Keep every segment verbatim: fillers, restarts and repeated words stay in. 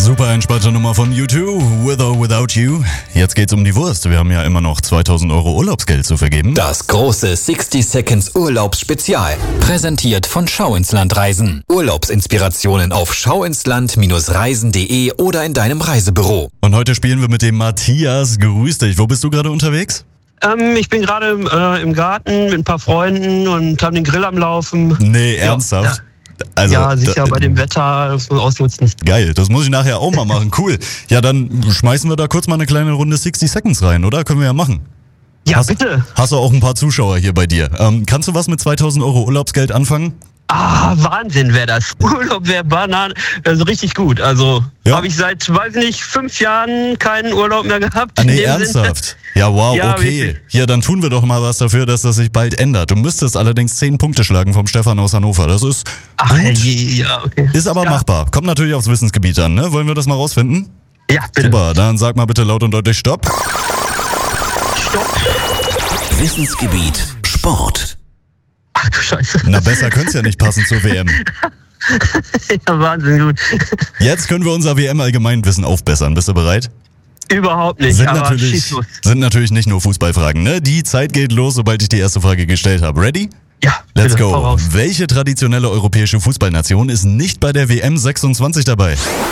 Super entspannte Nummer von U zwei, With or Without You. Jetzt geht's um die Wurst. Wir haben ja immer noch zweitausend Euro Urlaubsgeld zu vergeben. Das große sixty Seconds Urlaubsspezial. Präsentiert von Schau ins Land Reisen. Urlaubsinspirationen auf schauinsland Reisen punkt de oder in deinem Reisebüro. Und heute spielen wir mit dem Matthias. Grüß dich. Wo bist du gerade unterwegs? Ähm, ich bin gerade äh, im Garten mit ein paar Freunden und haben den Grill am Laufen. Nee, ernsthaft? Ja. Also, ja, sicher, da, bei dem Wetter, das muss ausnutzen. Geil, das muss ich nachher auch mal machen. Cool. Ja, dann schmeißen wir da kurz mal eine kleine Runde sixty Seconds rein, oder? Können wir ja machen. Ja, hast, bitte. Hast du auch ein paar Zuschauer hier bei dir. Ähm, kannst du was mit zweitausend Euro Urlaubsgeld anfangen? Ah, Wahnsinn wäre das. Urlaub wäre Bananen, also richtig gut. Also Ja. habe ich seit, weiß nicht, fünf Jahren keinen Urlaub mehr gehabt. Ah, in nee, dem ernsthaft? Sinne. Ja, wow, Ja, okay. wirklich. Hier, dann tun wir doch mal was dafür, dass das sich bald ändert. Du müsstest allerdings zehn Punkte schlagen vom Stefan aus Hannover. Das ist Ach, gut, je, ja, okay. ist aber ja. machbar. Kommt natürlich aufs Wissensgebiet an, ne? Wollen wir das mal rausfinden? Ja, bitte. Super, dann sag mal bitte laut und deutlich Stopp. Stopp. Wissensgebiet Sport. Ach du Scheiße. Na, besser könnte es ja nicht passen zur W M. Ja, Wahnsinn gut. Jetzt können wir unser W M-Allgemeinwissen aufbessern. Bist du bereit? Überhaupt nicht, Sind aber natürlich, schieß los. sind natürlich nicht nur Fußballfragen, ne? Die Zeit geht los, sobald ich die erste Frage gestellt habe. Ready? Ja, Let's bitte, hau go. raus. Welche traditionelle europäische Fußballnation ist nicht bei der W M sechsundzwanzig dabei?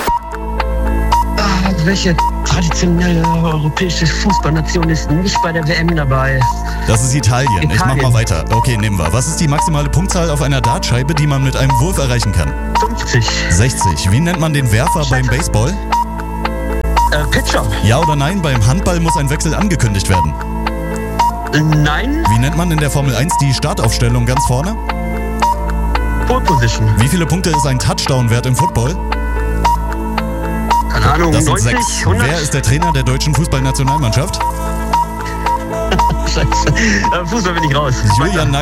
Ah, welche traditionelle europäische Fußballnation ist nicht bei der W M dabei? Das ist Italien. Ich mach Italien. mal weiter. Okay, nehmen wir. Was ist die maximale Punktzahl auf einer Dartscheibe, die man mit einem Wurf erreichen kann? fünfzig. sechzig. Wie nennt man den Werfer beim Baseball? Äh, Pitcher. Ja oder nein? Beim Handball muss ein Wechsel angekündigt werden. Äh, Nein. Wie nennt man in der Formel eins die Startaufstellung ganz vorne? Pole Position. Wie viele Punkte ist ein Touchdown wert im Football? Keine Ahnung, Das sind neunzig, sechs. hundert? Wer ist der Trainer der deutschen Fußballnationalmannschaft? Scheiße. Äh, Fußball bin ich raus. Julian